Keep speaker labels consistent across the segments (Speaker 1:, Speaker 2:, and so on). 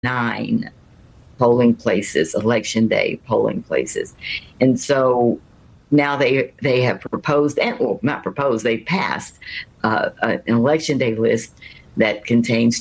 Speaker 1: polling places, election day polling places. And so now they have proposed, and well, not proposed, they passed an election day list that contains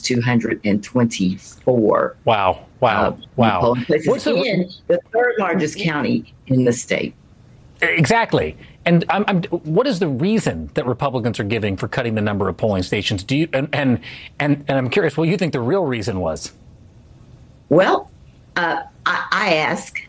Speaker 1: 224.
Speaker 2: Wow.
Speaker 1: Polling places in the third largest county in the state.
Speaker 2: Exactly. And what is the reason that Republicans are giving for cutting the number of polling stations? Do you and I'm curious what you think the real reason was?
Speaker 1: Well, I asked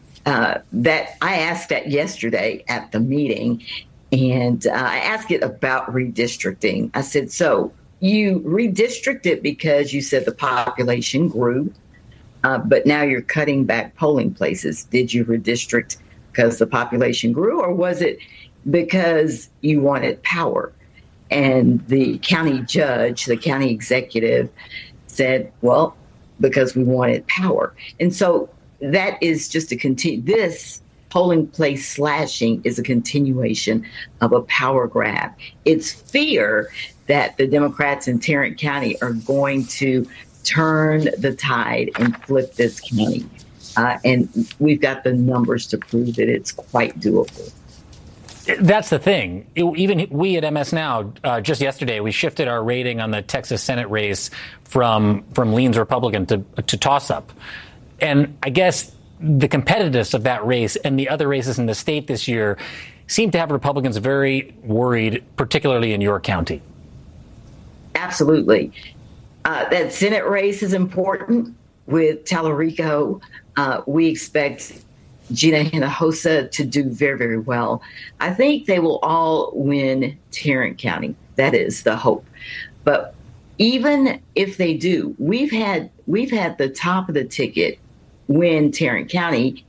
Speaker 1: that yesterday at the meeting, and I asked it about redistricting. I said, so you redistricted because you said the population grew, but now you're cutting back polling places. Did you redistrict because the population grew, or was it because you wanted power? And the county judge, the county executive said, well, because we wanted power. And so that is just this polling place slashing is a continuation of a power grab. It's fear that the Democrats in Tarrant County are going to turn the tide and flip this county. And we've got the numbers to prove that it's quite doable.
Speaker 2: That's the thing. Even we at MS Now, just yesterday, we shifted our rating on the Texas Senate race from leans Republican to toss-up. And I guess the competitiveness of that race and the other races in the state this year seem to have Republicans very worried, particularly in your county.
Speaker 1: Absolutely. That Senate race is important with Tallarico. We expect Gina Hinojosa to do very, very well. I think they will all win Tarrant County. That is the hope. But even if they do, we've had the top of the ticket win in Tarrant County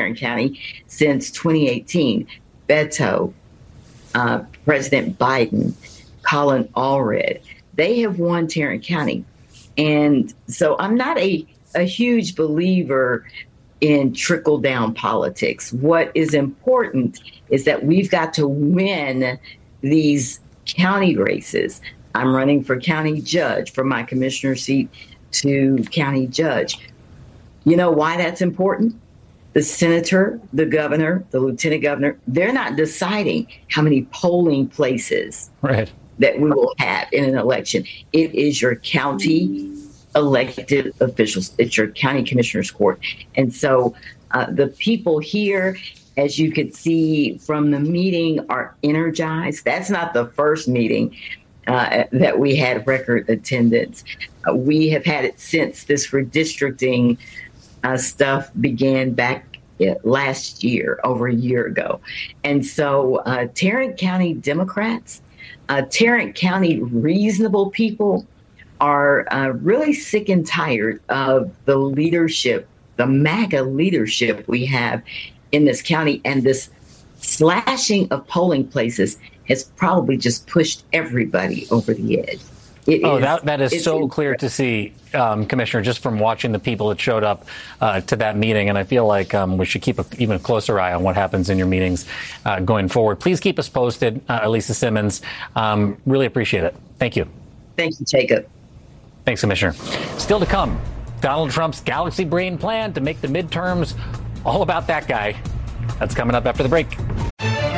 Speaker 1: since 2018. Beto, President Biden, Colin Allred, they have won Tarrant County. And so I'm not a huge believer in trickle-down politics. What is important is that we've got to win these county races. I'm running for county judge, from my commissioner seat to county judge. You know why that's important? The senator, the governor, the lieutenant governor, they're not deciding how many polling places that we will have in an election. It is your county elected officials. It's your county commissioner's court. And so the people here, as you could see from the meeting, are energized. That's not the first meeting that we had record attendance. We have had it since this redistricting stuff began back last year, over a year ago. And so Tarrant County Democrats, Tarrant County reasonable people are really sick and tired of the leadership, the MAGA leadership we have in this county. And this slashing of polling places has probably just pushed everybody over the edge.
Speaker 2: That is so clear to see, Commissioner, just from watching the people that showed up to that meeting. And I feel like we should keep an even closer eye on what happens in your meetings going forward. Please keep us posted, Elisa Simmons. Really appreciate it. Thank you.
Speaker 1: Thank you, Jacob.
Speaker 2: Thanks, Commissioner. Still to come, Donald Trump's galaxy brain plan to make the midterms all about that guy. That's coming up after the break.